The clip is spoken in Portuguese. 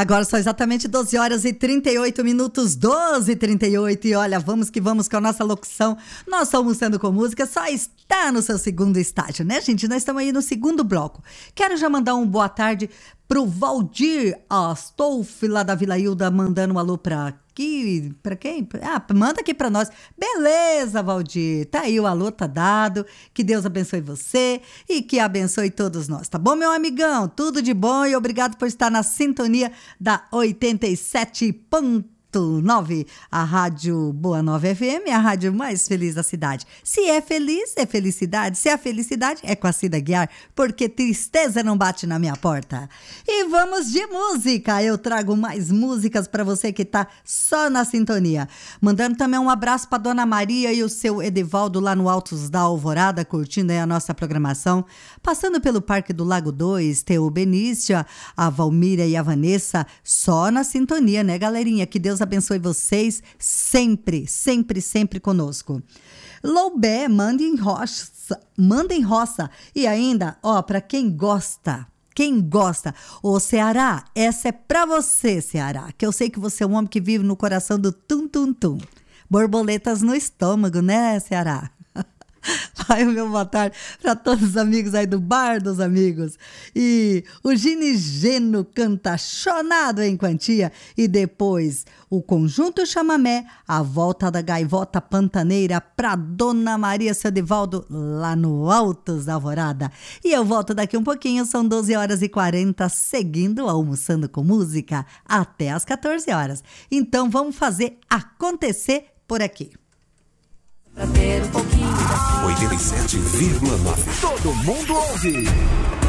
Agora são exatamente 12 horas e 38 minutos, 12h38. E olha, vamos que vamos com a nossa locução. Nós Almoçando com Música só está no seu segundo estágio, né, gente? Nós estamos aí no segundo bloco. Quero já mandar um boa tarde pro Valdir Astolfi, lá da Vila Hilda, mandando um alô pra aqui, pra quem? Manda aqui pra nós. Beleza, Valdir, tá aí, o alô tá dado, que Deus abençoe você e que abençoe todos nós, tá bom, meu amigão? Tudo de bom e obrigado por estar na sintonia da 87.9, a Rádio Boa Nova FM, a rádio mais feliz da cidade. Se é feliz, é felicidade. Se é felicidade, é com a Cida Guiar, porque tristeza não bate na minha porta. E vamos de música. Eu trago mais músicas para você que tá só na sintonia. Mandando também um abraço para Dona Maria e o seu Edivaldo lá no Altos da Alvorada, curtindo aí a nossa programação. Passando pelo Parque do Lago 2, Teo Benícia, a Valmira e a Vanessa, só na sintonia, né, galerinha? Que Deus abençoe vocês sempre, sempre, sempre conosco. Loubé, mandem roça. E ainda, ó, para quem gosta, ô Ceará, essa é pra você, Ceará, que eu sei que você é um homem que vive no coração do tum-tum-tum. Borboletas no estômago, né, Ceará? Vai o meu boa tarde para todos os amigos aí do Bar dos Amigos. E o Gini Geno canta Chonado em Quantia. E depois o Conjunto Chamamé, a volta da gaivota pantaneira para Dona Maria Cedevaldo lá no Altos da Alvorada. E eu volto daqui um pouquinho, são 12h40, seguindo Almoçando com Música até às 14 horas. Então vamos fazer acontecer por aqui. Pra ter um pouquinho da 87,9. Todo mundo ouve.